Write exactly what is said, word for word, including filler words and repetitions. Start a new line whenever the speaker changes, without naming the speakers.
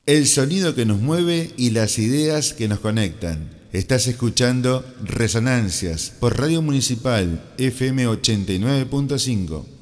El sonido que nos mueve y las ideas que nos conectan. Estás escuchando Resonancias por Radio Municipal F M ochenta y nueve punto cinco.